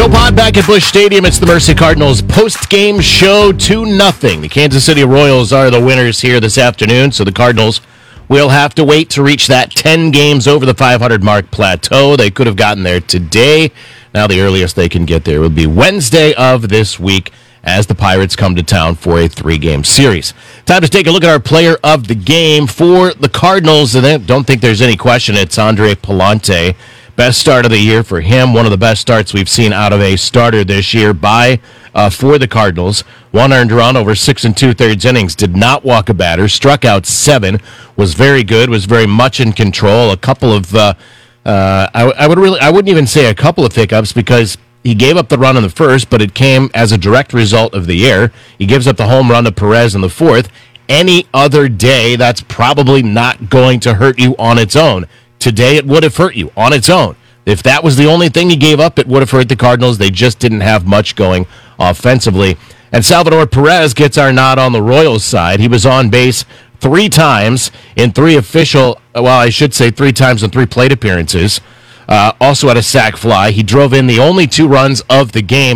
Pod back at Busch Stadium. It's the Mercy Cardinals post-game show 2-0. The Kansas City Royals are the winners here this afternoon, so the Cardinals will have to wait to reach that 10 games over the 500 mark plateau. They could have gotten there today. Now the earliest they can get there will be Wednesday of this week as the Pirates come to town for a 3-game series. Time to take a look at our player of the game for the Cardinals. And I don't think there's any question it's Andre Pallante. Best start of the year for him. One of the best starts we've seen out of a starter this year for the Cardinals. 1 earned run over 6 2/3 innings. Did not walk a batter. Struck out 7. Was very good. Was very much in control. A couple of I wouldn't even say a couple of hiccups because he gave up the run in the first, but it came as a direct result of the error. He gives up the home run to Perez in the fourth. Any other day, that's probably not going to hurt you on its own. Today, it would have hurt you on its own. If that was the only thing he gave up, it would have hurt the Cardinals. They just didn't have much going offensively. And Salvador Perez gets our nod on the Royals side. He was on base 3 times in 3 times in 3 plate appearances. Also had a sac fly. He drove in the only 2 runs of the game.